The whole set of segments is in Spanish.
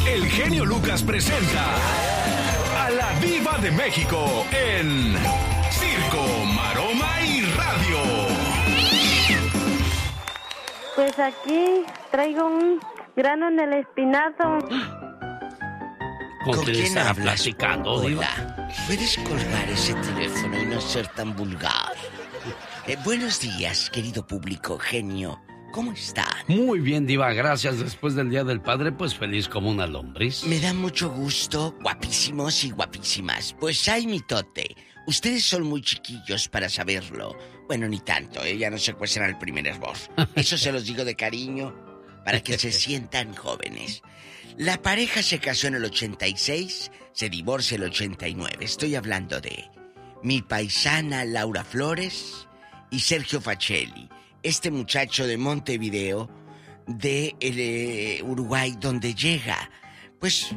el genio Lucas presenta a la Diva de México en Circo, Maroma y Radio. Pues aquí traigo un grano en el espinazo. ¿Con quién estará hablas? platicando, Hola. Diva? ¿Puedes colgar ese teléfono y no ser tan vulgar? Buenos días, querido público, genio. ¿Cómo están? Muy bien, Diva, gracias. Después del Día del Padre, pues feliz como una lombriz. Me da mucho gusto, guapísimos y guapísimas. Pues ay, mitote, ustedes son muy chiquillos para saberlo. Bueno, ni tanto, ya no se cuecen al primer hervor. Eso se los digo de cariño, para que se sientan jóvenes. La pareja se casó en el 86, se divorcia el 89. Estoy hablando de mi paisana Laura Flores y Sergio Facelli. Este muchacho de Montevideo, de Uruguay, donde llega. Pues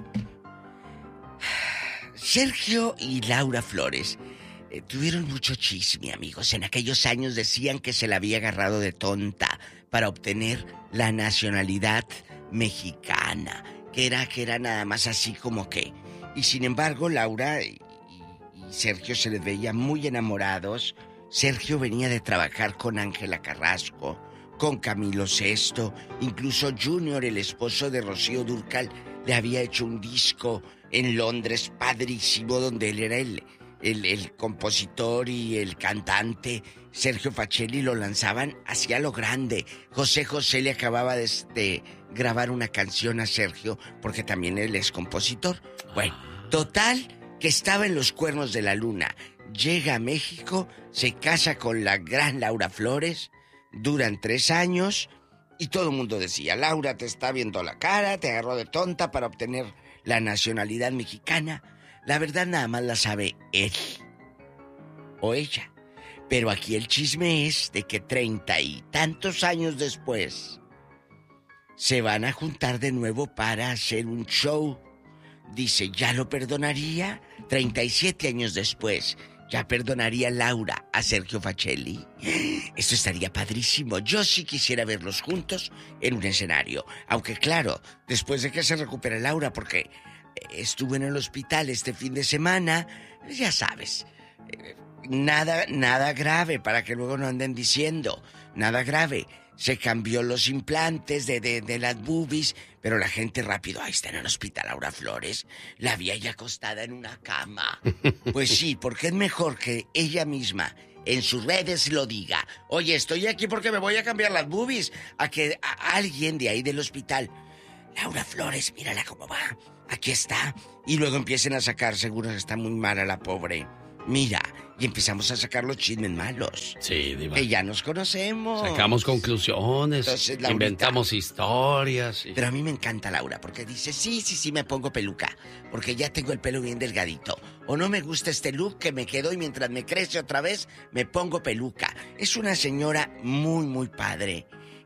Sergio y Laura Flores tuvieron mucho chisme, amigos. En aquellos años decían que se la había agarrado de tonta para obtener la nacionalidad mexicana, que era nada más así como que. Y sin embargo, Laura y Sergio se les veía muy enamorados. Sergio venía de trabajar con Ángela Carrasco, con Camilo Sesto, incluso Junior, el esposo de Rocío Dúrcal, le había hecho un disco en Londres padrísimo, donde él era el compositor y el cantante. Sergio Facelli lo lanzaban hacia lo grande. José José le acababa de grabar una canción a Sergio, porque también él es compositor. Bueno, total, que estaba en los cuernos de la luna. Llega a México, se casa con la gran Laura Flores, duran 3 años y todo el mundo decía, Laura te está viendo la cara, te agarró de tonta para obtener la nacionalidad mexicana. La verdad nada más la sabe él o ella. Pero aquí el chisme es de que 30 y tantos años después se van a juntar de nuevo para hacer un show. Dice, ¿ya lo perdonaría? 37 años después, ¿ya perdonaría Laura a Sergio Facelli? Esto estaría padrísimo. Yo sí quisiera verlos juntos en un escenario. Aunque claro, después de que se recupere Laura, porque estuvo en el hospital este fin de semana, ya sabes, nada grave, para que luego no anden diciendo, nada grave. Se cambió los implantes de las boobies, pero la gente rápido, ahí está en el hospital Laura Flores, la vi ahí acostada en una cama. Pues sí, porque es mejor que ella misma en sus redes lo diga. Oye, estoy aquí porque me voy a cambiar las boobies, a que a alguien de ahí del hospital, Laura Flores, mírala cómo va, aquí está. Y luego empiecen a sacar, seguro que está muy mala la pobre. Mira, y empezamos a sacar los chismes malos. Sí, Diva. Que ya nos conocemos. Sacamos conclusiones. Entonces, Laurita, inventamos historias. Pero a mí me encanta Laura, porque dice, sí, me pongo peluca, porque ya tengo el pelo bien delgadito. O no me gusta este look que me quedo y mientras me crece otra vez, me pongo peluca. Es una señora muy, muy padre.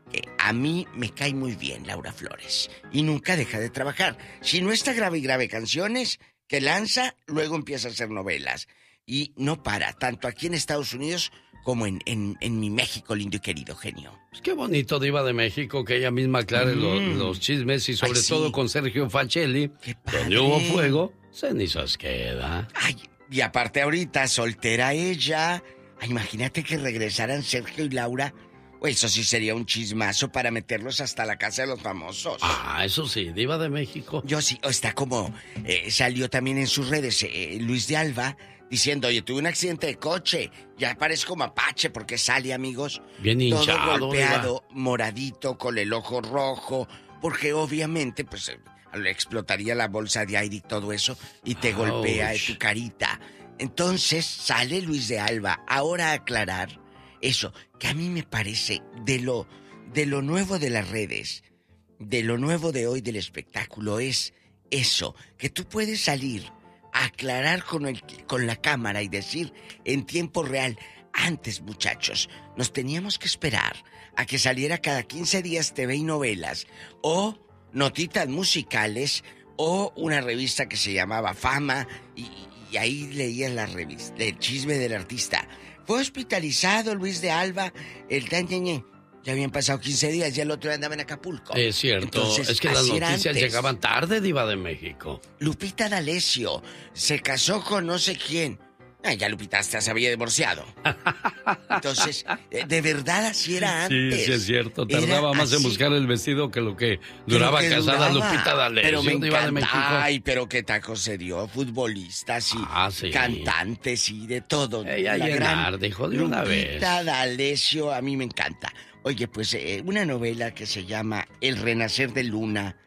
A mí me cae muy bien Laura Flores. Y nunca deja de trabajar. Si no está grave y grave canciones que lanza, luego empieza a hacer novelas. Y no para, tanto aquí en Estados Unidos como en mi México lindo y querido, genio. Pues qué bonito, Diva de México, que ella misma aclare los chismes y sobre todo con Sergio Facelli. Qué padre. Donde hubo fuego, cenizas queda. Ay, y aparte ahorita, soltera ella. Ay, imagínate que regresaran Sergio y Laura. Pues eso sí sería un chismazo para meterlos hasta la casa de los famosos. Ah, eso sí, Diva de México. Yo sí, está como... salió también en sus redes Luis de Alba diciendo, oye, tuve un accidente de coche, ya parezco mapache porque sale, amigos. Bien hinchado, todo golpeado, Diva. moradito, con el ojo rojo, porque obviamente, pues, le explotaría la bolsa de aire y todo eso, y te golpea en tu carita. Entonces, sale Luis de Alba ahora a aclarar eso, que a mí me parece de lo nuevo de las redes, de lo nuevo de hoy del espectáculo, es eso, que tú puedes salir a aclarar con la cámara y decir en tiempo real. Antes, muchachos, nos teníamos que esperar a que saliera cada 15 días TV y novelas, o notitas musicales, o una revista que se llamaba Fama, y ahí leías la revista, el chisme del artista. Fue hospitalizado Luis de Alba, el tanñeñe. Ya habían pasado 15 días, ya el otro día andaba en Acapulco. Es cierto. Entonces, es que las noticias llegaban tarde, Diva de México. Lupita D'Alessio se casó con no sé quién. Ay, ya Lupita hasta se había divorciado. Entonces, de verdad así era antes. Sí, es cierto. Tardaba más en buscar el vestido que lo que duraba casada Lupita D'Alessio. Pero me Diva de México. Ay, pero qué tacos se dio. Futbolistas y sí. cantantes y de todo. Ella llenar, dijo de una vez. Lupita D'Alessio, a mí me encanta. Oye, pues una novela que se llama El Renacer de Luna.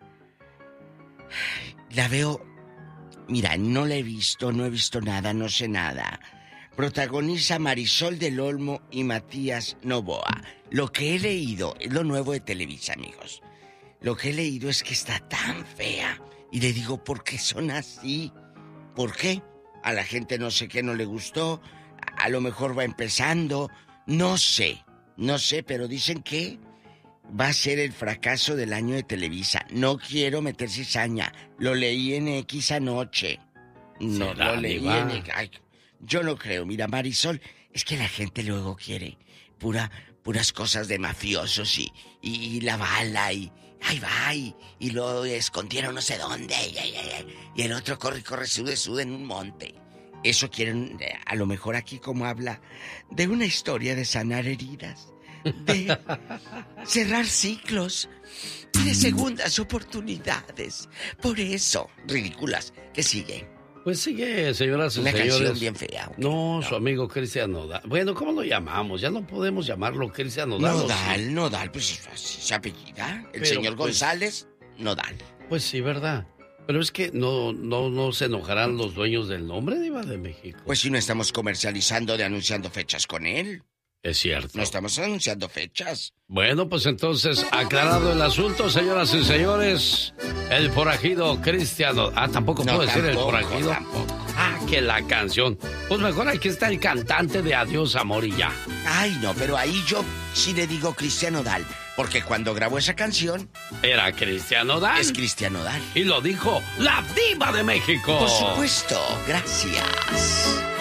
La veo... Mira, no la he visto, no he visto nada, no sé nada. Protagoniza Marisol del Olmo y Matías Novoa. Lo que he leído, es lo nuevo de Televisa, amigos. Lo que he leído es que está tan fea. Y le digo, ¿por qué son así? ¿Por qué? A la gente no sé qué no le gustó. A lo mejor va empezando. No sé, pero dicen que va a ser el fracaso del año de Televisa. No quiero meter cizaña. Lo leí en X anoche. No, lo leí en X. Ay, yo no creo. Mira, Marisol, es que la gente luego quiere puras cosas de mafiosos y la bala y ahí va y lo escondieron no sé dónde y el otro corre, sude en un monte. Eso quieren, a lo mejor aquí como habla de una historia de sanar heridas, de cerrar ciclos y de segundas oportunidades. Por eso, ridículas. ¿Qué sigue? Pues sigue, señoras y una señores. Una canción bien fea. ¿Okay? No, su amigo Cristian Nodal. Bueno, ¿cómo lo llamamos? Ya no podemos llamarlo Cristian Nodal. Nodal, pues se apellida. El señor González, Nodal. Pues sí, ¿verdad? Pero es que no se enojarán los dueños del nombre, Diva de México. Pues si no estamos comercializando anunciando fechas con él. Es cierto. No estamos anunciando fechas. Bueno, pues entonces, aclarado el asunto, señoras y señores, el forajido Cristiano... tampoco puedo decir el forajido. Tampoco. Que la canción. Pues mejor aquí está el cantante de Adiós, Amor y Ya. Ay, no, pero ahí yo sí le digo Cristian Nodal, porque cuando grabó esa canción... Era Cristian Nodal. Es Cristian Nodal. Y lo dijo la Diva de México. Por supuesto, gracias.